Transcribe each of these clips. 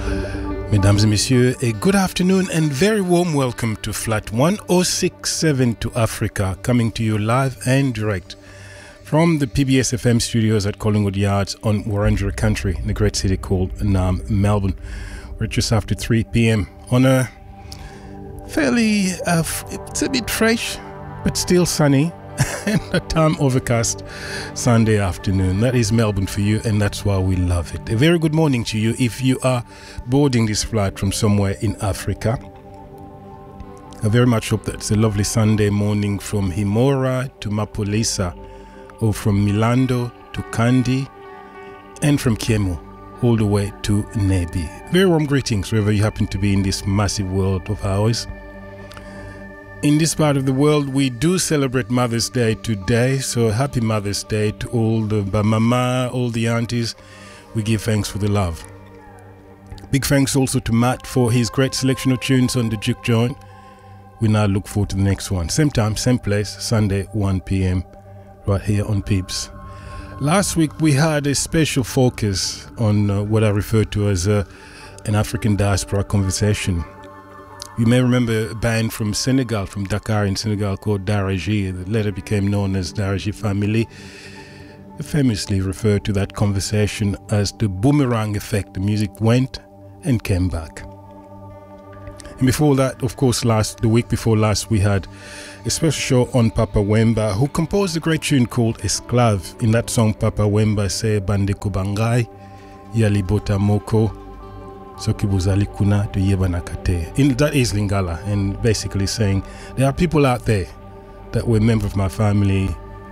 Mesdames et messieurs, a good afternoon and very warm welcome to Flat 1067 to Africa, coming to you live and direct from the PBS FM studios at Collingwood Yards on Wurundjeri country in the great city called Melbourne. We're just after 3 p.m. on a fairly, it's a bit fresh, but still sunny and a time overcast Sunday afternoon. That is Melbourne for you, and that's why we love it. A very good morning to you if you are boarding this flight from somewhere in Africa. I very much hope that it's a lovely Sunday morning from Himora to Mapolisa, or from Milando to Kandi, and from Kiemu all the way to Nebi. Very warm greetings wherever you happen to be in this massive world of ours. In this part of the world, we do celebrate Mother's Day today, so happy Mother's Day to all the mama, all the aunties. We give thanks for the love. Big thanks also to Matt for his great selection of tunes on the Juke Joint. We now look forward to the next one. Same time, same place, Sunday, 1 p.m, right here on Peeps. Last week, we had a special focus on what I refer to as an African diaspora conversation. You may remember a band from Senegal, from Dakar in Senegal, called Daraji, that later became known as Daraji Family. They famously referred to that conversation as the boomerang effect. The music went and came back. And before that, of course, the week before last, we had a special show on Papa Wemba, who composed a great tune called Esclave. In that song, Papa Wemba say Bande Kubangai, Yali Bota Moko, Soki Buzali Kuna to Yebanakate. That is Lingala, and basically saying there are people out there that were members of my family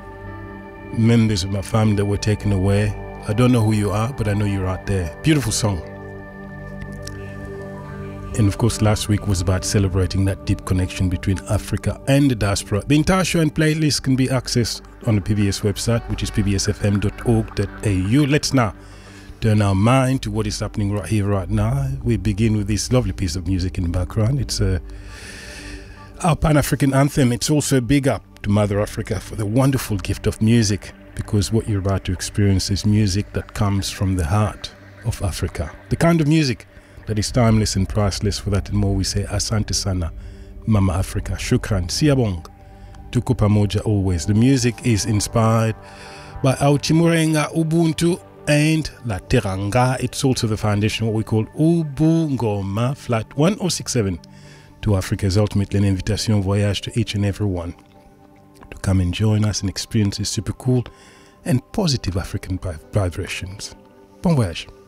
that were taken away. I don't know who you are, but I know you're out there. Beautiful song. And of course, last week was about celebrating that deep connection between Africa and the diaspora. The entire show and playlist can be accessed on the PBS website, which is pbsfm.org.au. Let's now turn our mind to what is happening right here, right now. We begin with this lovely piece of music in the background. It's our Pan-African anthem. It's also a big up to Mother Africa for the wonderful gift of music, because what you're about to experience is music that comes from the heart of Africa. The kind of music that is timeless and priceless. For that and more, we say Asante Sana, Mama Africa. Shukran, Siyabong, Tuko Pamoja always. The music is inspired by our Chimurenga Ubuntu and La Teranga. It's also the foundation of what we call Ubungoma. Flat 1067 to Africa is ultimately an invitation voyage to each and every one to come and join us and experience these super cool and positive African vibrations. Bon voyage.